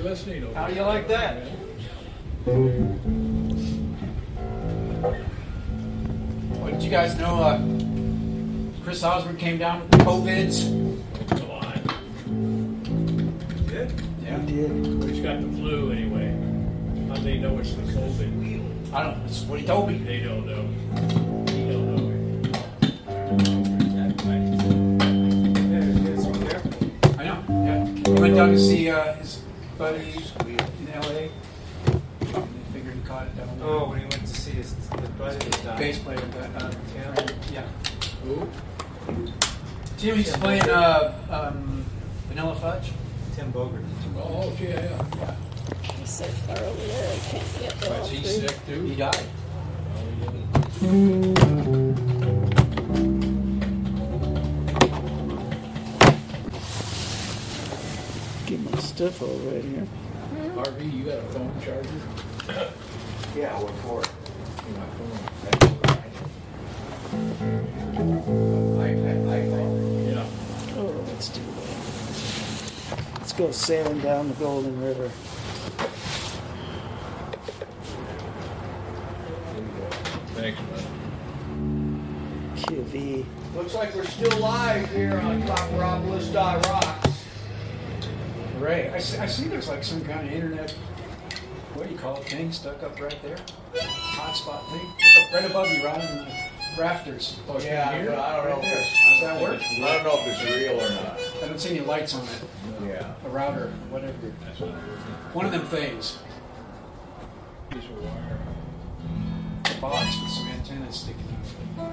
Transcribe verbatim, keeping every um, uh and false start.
listening over How do you there. like that? Well, did you guys know uh, Chris Osborne came down with the COVIDs? Come on. Did? Yeah. He did. He's got the flu anyway. How do they know it's the COVID? I don't know. That's what he told me. They don't know. He don't know. I know. Yeah. He went down to see uh, his buddies in L A. They figured he caught it down there. Oh, when he went to see his the buddy that died. Bass player. Uh, Yeah. yeah. Who? Tim, he's playing uh, um, Vanilla Fudge. Tim Bogert. Oh, yeah, yeah. He's so far over there, I can't get it all Is he through. sick too? He died. Get my stuff all right here. R V, you got a phone charger? Yeah, what for? My phone. Yeah. Oh, let's do that. Let's go sailing down the Golden River. Thanks, man. Q V. Looks like we're still live here on Copperopolis dot rocks. Hooray. I see, I see there's like some kind of internet, what do you call it, thing stuck up right there? Hotspot thing? Up right above you, right in the rafters. Oh, Yeah, here? but I don't know Right if there. it's, Does that work? I don't know if it's real or not. I don't see any lights on it. Yeah. A router, whatever. That's not working. One of them things. Piece of wire. A box with some antennas sticking out of it.